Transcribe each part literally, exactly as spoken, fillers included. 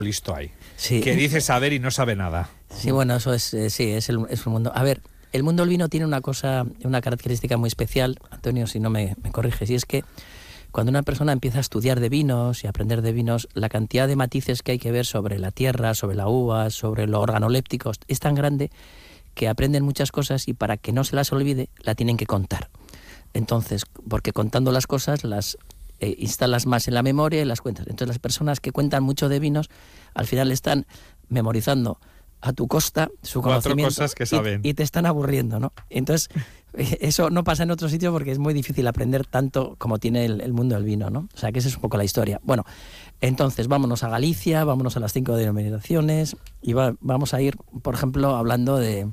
listo ahí, Sí. que dice saber y no sabe nada. Sí, bueno, eso es, eh, sí, es el, es el mundo. A ver, el mundo del vino tiene una cosa, una característica muy especial, Antonio, si no me, me corriges, y es que cuando una persona empieza a estudiar de vinos y a aprender de vinos, la cantidad de matices que hay que ver sobre la tierra, sobre la uva, sobre los organolépticos, es tan grande que aprenden muchas cosas y para que no se las olvide, la tienen que contar. Entonces, porque contando las cosas las eh, instalas más en la memoria y las cuentas. Entonces, las personas que cuentan mucho de vinos, al final están memorizando a tu costa su Cuatro conocimiento cosas que saben. y, y te están aburriendo, ¿no? Entonces, eso no pasa en otro sitio porque es muy difícil aprender tanto como tiene el, el mundo del vino, ¿no? O sea, que esa es un poco la historia. Bueno, entonces vámonos a Galicia, vámonos a las cinco denominaciones y va, vamos a ir, por ejemplo, hablando de,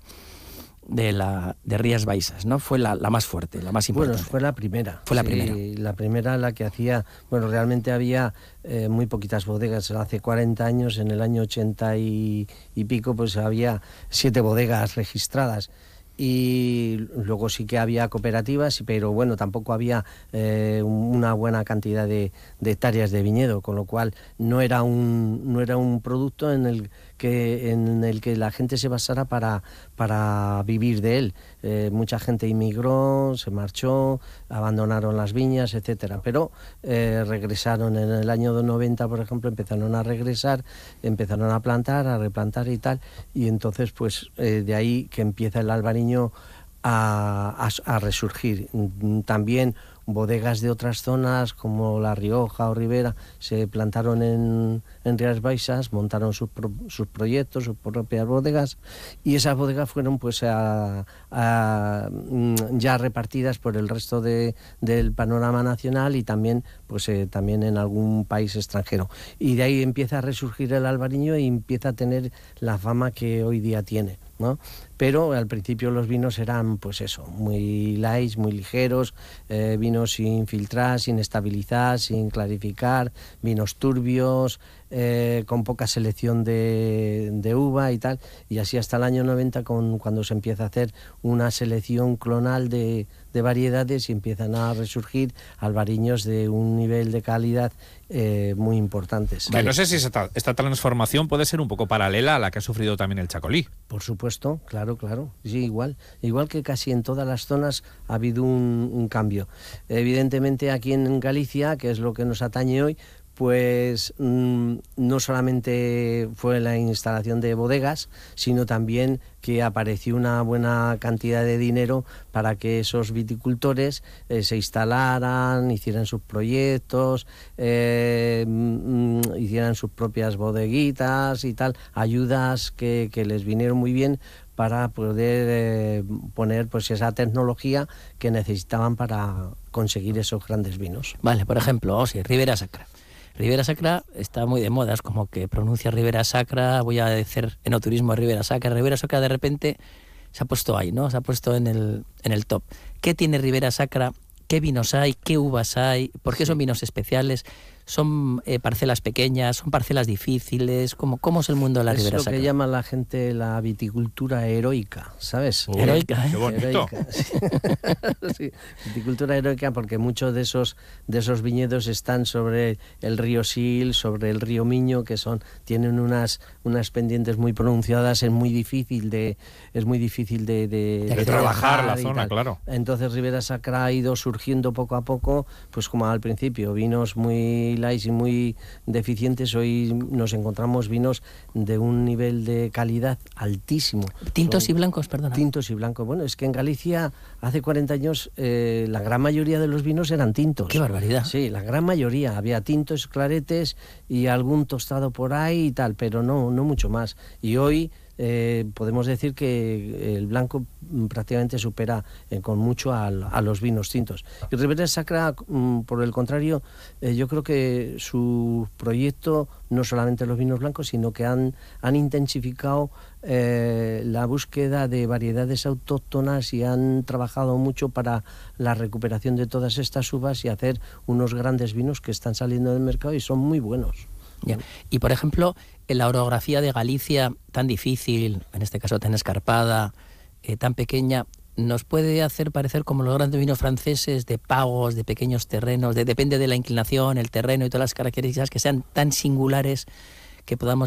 de la de Rías Baixas, ¿no? Fue la, la más fuerte, la más importante. Bueno, fue la primera. Fue la sí, primera. La primera la que hacía, bueno, realmente había eh, muy poquitas bodegas. Hace cuarenta años, en el año ochenta y, y pico, pues había siete bodegas registradas. Y luego sí que había cooperativas, pero bueno, tampoco había eh, una buena cantidad de, de hectáreas de viñedo, con lo cual no era un, no era un producto en el que, en el que la gente se basara para, para vivir de él. Eh, mucha gente inmigró, se marchó, abandonaron las viñas, etcétera, pero eh, regresaron en el año noventa, por ejemplo, empezaron a regresar, empezaron a plantar, a replantar y tal, y entonces pues eh, de ahí que empieza el albariño a, a, a resurgir. También bodegas de otras zonas como La Rioja o Ribera se plantaron en, en Rías Baixas, montaron sus, pro, sus proyectos, sus propias bodegas, y esas bodegas fueron pues a, a, ya repartidas por el resto de, del panorama nacional y también pues eh, también en algún país extranjero, y de ahí empieza a resurgir el albariño y empieza a tener la fama que hoy día tiene, ¿no? Pero al principio los vinos eran pues eso, muy light, muy ligeros, eh, vinos sin filtrar, sin estabilizar, sin clarificar, vinos turbios, eh, con poca selección de, de uva y tal, y así hasta el año noventa con, cuando se empieza a hacer una selección clonal de, de variedades y empiezan a resurgir albariños de un nivel de calidad eh, muy importantes. Vale. No sé si esta, esta transformación puede ser un poco paralela a la que ha sufrido también el Chacolí. Por supuesto, claro, claro, sí, igual, igual que casi en todas las zonas ha habido un, un cambio. Evidentemente aquí en Galicia, que es lo que nos atañe hoy, pues mmm, no solamente fue la instalación de bodegas, sino también que apareció una buena cantidad de dinero para que esos viticultores eh, se instalaran, hicieran sus proyectos, eh, mmm, hicieran sus propias bodeguitas y tal, ayudas que, que les vinieron muy bien para poder eh, poner pues esa tecnología que necesitaban para conseguir esos grandes vinos. Vale, por ejemplo, oh, sí, Ribera Sacra. Ribera Sacra está muy de moda, es como que pronuncia Ribera Sacra, voy a decir enoturismo Ribera Sacra. Ribera Sacra de repente se ha puesto ahí, ¿no? Se ha puesto en el, en el top. ¿Qué tiene Ribera Sacra? ¿Qué vinos hay? ¿Qué uvas hay? ¿Por qué son vinos especiales? ¿Son eh, parcelas pequeñas? ¿Son parcelas difíciles? ¿Cómo, cómo es el mundo de la Ribera Sacra? Es lo que llama la gente la viticultura heroica, ¿sabes? Uy, heroica, ¿eh? ¡Qué bonito! Heroica, sí. Sí, viticultura heroica porque muchos de esos, de esos viñedos están sobre el río Sil, sobre el río Miño, que son tienen unas, unas pendientes muy pronunciadas, es muy difícil de, es muy difícil de, de, de de trabajar la y zona, tal. claro. Entonces Ribera Sacra ha ido surgiendo poco a poco, pues como al principio, vinos muy light y muy deficientes. Hoy nos encontramos vinos de un nivel de calidad altísimo. ¿Tintos Son y blancos, perdona? Tintos y blancos. Bueno, es que en Galicia hace cuarenta años eh, la gran mayoría de los vinos eran tintos. ¡Qué barbaridad! Sí, la gran mayoría. Había tintos, claretes y algún tostado por ahí y tal, pero no, no mucho más. Y hoy eh, podemos decir que el blanco prácticamente supera eh, con mucho a, a los vinos tintos. Y Ribera Sacra, mm, por el contrario, eh, yo creo que su proyecto, no solamente los vinos blancos, sino que han, han intensificado eh, la búsqueda de variedades autóctonas y han trabajado mucho para la recuperación de todas estas uvas y hacer unos grandes vinos que están saliendo del mercado y son muy buenos. Ya. Y por ejemplo, en la orografía de Galicia, tan difícil, en este caso tan escarpada, eh, tan pequeña, nos puede hacer parecer como los grandes vinos franceses, de pagos, de pequeños terrenos, de, depende de la inclinación, el terreno y todas las características que sean tan singulares que podamos